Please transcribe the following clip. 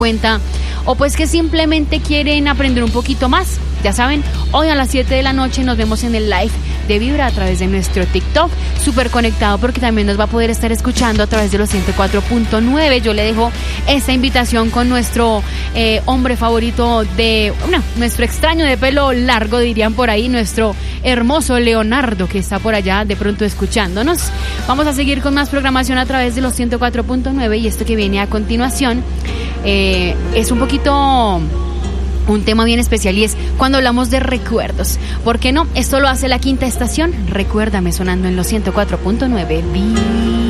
cuenta o pues que simplemente quieren aprender un poquito más. Ya saben, hoy a las 7 de la noche nos vemos en el live de Vibra a través de nuestro TikTok, súper conectado porque también nos va a poder estar escuchando a través de los 104.9. Yo le dejo esta invitación con nuestro hombre favorito nuestro extraño de pelo largo, dirían por ahí, nuestro hermoso Leonardo, que está por allá de pronto escuchándonos. Vamos a seguir con más programación a través de los 104.9 y esto que viene a continuación es un poquito un tema bien especial y es cuando hablamos de recuerdos. ¿Por qué no? Esto lo hace la Quinta Estación. Recuérdame, sonando en los 104.9.